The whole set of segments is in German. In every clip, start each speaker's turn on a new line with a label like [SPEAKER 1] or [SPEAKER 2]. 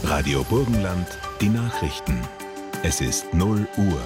[SPEAKER 1] Radio Burgenland, die Nachrichten. Es ist 0 Uhr.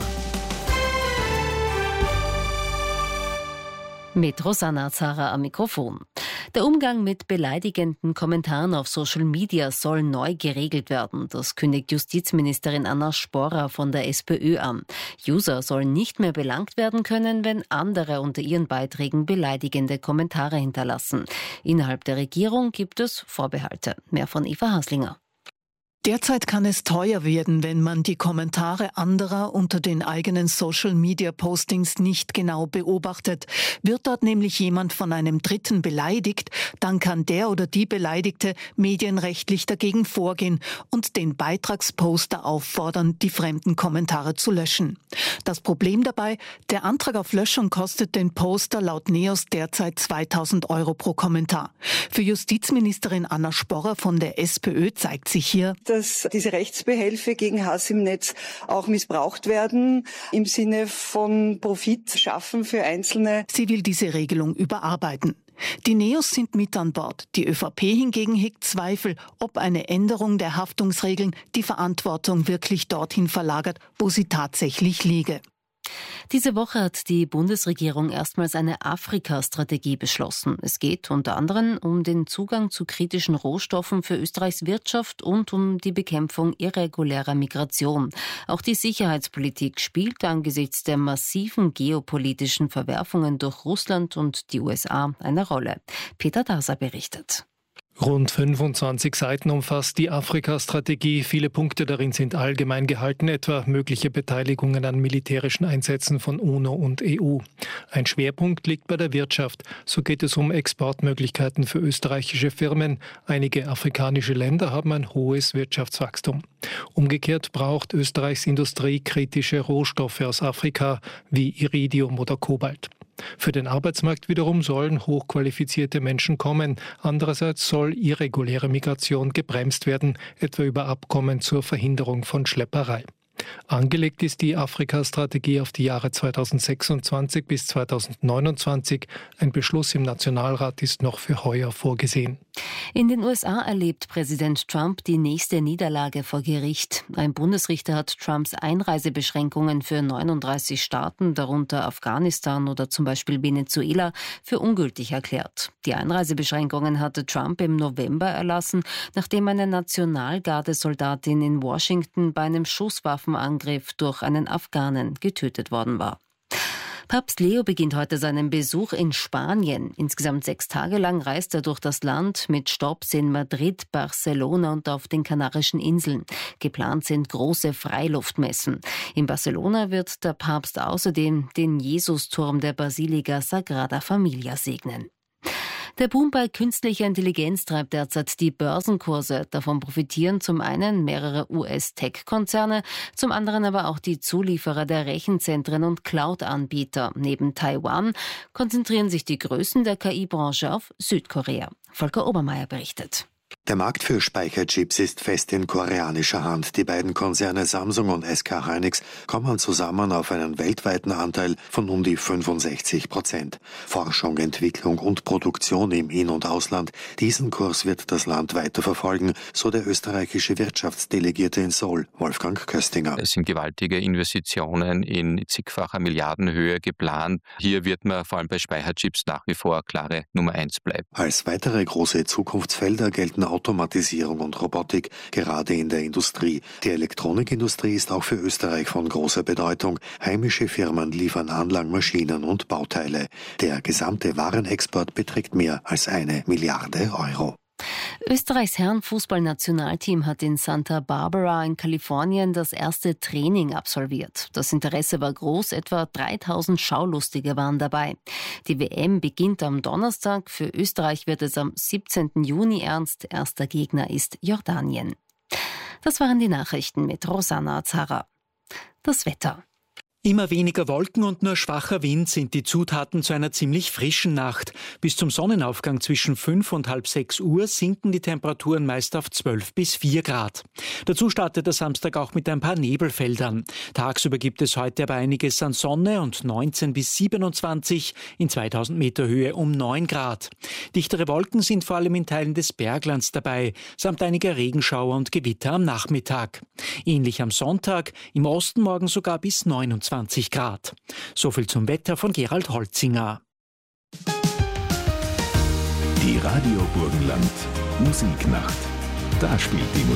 [SPEAKER 2] Mit Rosanna Zara am Mikrofon. Der Umgang mit beleidigenden Kommentaren auf Social Media soll neu geregelt werden. Das kündigt Justizministerin Anna Sporra von der SPÖ an. User sollen nicht mehr belangt werden können, wenn andere unter ihren Beiträgen beleidigende Kommentare hinterlassen. Innerhalb der Regierung gibt es Vorbehalte. Mehr von Eva Haslinger.
[SPEAKER 3] Derzeit kann es teuer werden, wenn man die Kommentare anderer unter den eigenen Social-Media-Postings nicht genau beobachtet. Wird dort nämlich jemand von einem Dritten beleidigt, dann kann der oder die Beleidigte medienrechtlich dagegen vorgehen und den Beitragsposter auffordern, die fremden Kommentare zu löschen. Das Problem dabei, der Antrag auf Löschung kostet den Poster laut NEOS derzeit 2.000 € pro Kommentar. Für Justizministerin Anna Sporra von der SPÖ zeigt sich hier,
[SPEAKER 4] dass diese Rechtsbehelfe gegen Hass im Netz auch missbraucht werden, im Sinne von Profit schaffen für Einzelne.
[SPEAKER 3] Sie will diese Regelung überarbeiten. Die NEOS sind mit an Bord. Die ÖVP hingegen hegt Zweifel, ob eine Änderung der Haftungsregeln die Verantwortung wirklich dorthin verlagert, wo sie tatsächlich liege.
[SPEAKER 2] Diese Woche hat die Bundesregierung erstmals eine Afrika-Strategie beschlossen. Es geht unter anderem um den Zugang zu kritischen Rohstoffen für Österreichs Wirtschaft und um die Bekämpfung irregulärer Migration. Auch die Sicherheitspolitik spielt angesichts der massiven geopolitischen Verwerfungen durch Russland und die USA eine Rolle. Peter Daser berichtet.
[SPEAKER 5] Rund 25 Seiten umfasst die Afrika-Strategie. Viele Punkte darin sind allgemein gehalten, etwa mögliche Beteiligungen an militärischen Einsätzen von UNO und EU. Ein Schwerpunkt liegt bei der Wirtschaft. So geht es um Exportmöglichkeiten für österreichische Firmen. Einige afrikanische Länder haben ein hohes Wirtschaftswachstum. Umgekehrt braucht Österreichs Industrie kritische Rohstoffe aus Afrika wie Iridium oder Kobalt. Für den Arbeitsmarkt wiederum sollen hochqualifizierte Menschen kommen. Andererseits soll irreguläre Migration gebremst werden, etwa über Abkommen zur Verhinderung von Schlepperei. Angelegt ist die Afrika-Strategie auf die Jahre 2026 bis 2029. Ein Beschluss im Nationalrat ist noch für heuer vorgesehen.
[SPEAKER 2] In den USA erlebt Präsident Trump die nächste Niederlage vor Gericht. Ein Bundesrichter hat Trumps Einreisebeschränkungen für 39 Staaten, darunter Afghanistan oder zum Beispiel Venezuela, für ungültig erklärt. Die Einreisebeschränkungen hatte Trump im November erlassen, nachdem eine Nationalgardesoldatin in Washington bei einem Schusswaffenangriff durch einen Afghanen getötet worden war. Papst Leo beginnt heute seinen Besuch in Spanien. Insgesamt 6 Tage lang reist er durch das Land mit Stopps in Madrid, Barcelona und auf den Kanarischen Inseln. Geplant sind große Freiluftmessen. In Barcelona wird der Papst außerdem den Jesusturm der Basilika Sagrada Familia segnen. Der Boom bei künstlicher Intelligenz treibt derzeit die Börsenkurse. Davon profitieren zum einen mehrere US-Tech-Konzerne, zum anderen aber auch die Zulieferer der Rechenzentren und Cloud-Anbieter. Neben Taiwan konzentrieren sich die Größen der KI-Branche auf Südkorea. Volker Obermeier berichtet.
[SPEAKER 6] Der Markt für Speicherchips ist fest in koreanischer Hand. Die beiden Konzerne Samsung und SK Hynix kommen zusammen auf einen weltweiten Anteil von um die 65%. Forschung, Entwicklung und Produktion im In- und Ausland, diesen Kurs wird das Land weiter verfolgen, so der österreichische Wirtschaftsdelegierte in Seoul, Wolfgang Köstinger.
[SPEAKER 7] Es sind gewaltige Investitionen in zigfacher Milliardenhöhe geplant. Hier wird man vor allem bei Speicherchips nach wie vor klare Nummer 1 bleiben.
[SPEAKER 6] Als weitere große Zukunftsfelder gelten Automatisierung und Robotik, gerade in der Industrie. Die Elektronikindustrie ist auch für Österreich von großer Bedeutung. Heimische Firmen liefern Anlagen, Maschinen und Bauteile. Der gesamte Warenexport beträgt mehr als 1 Milliarde Euro.
[SPEAKER 2] Österreichs Herrenfußballnationalteam hat in Santa Barbara in Kalifornien das erste Training absolviert. Das Interesse war groß, etwa 3000 Schaulustige waren dabei. Die WM beginnt am Donnerstag, für Österreich wird es am 17. Juni ernst. Erster Gegner ist Jordanien. Das waren die Nachrichten mit Rosanna Zara. Das Wetter.
[SPEAKER 8] Immer weniger Wolken und nur schwacher Wind sind die Zutaten zu einer ziemlich frischen Nacht. Bis zum Sonnenaufgang zwischen 5 und halb 6 Uhr sinken die Temperaturen meist auf 12 bis 4 Grad. Dazu startet der Samstag auch mit ein paar Nebelfeldern. Tagsüber gibt es heute aber einiges an Sonne und 19 bis 27, in 2000 Meter Höhe um 9 Grad. Dichtere Wolken sind vor allem in Teilen des Berglands dabei, samt einiger Regenschauer und Gewitter am Nachmittag. Ähnlich am Sonntag, im Osten morgen sogar bis 29 Grad. So viel zum Wetter von Gerald Holzinger.
[SPEAKER 1] Die Radio Burgenland Musiknacht. Da spielt die Musik.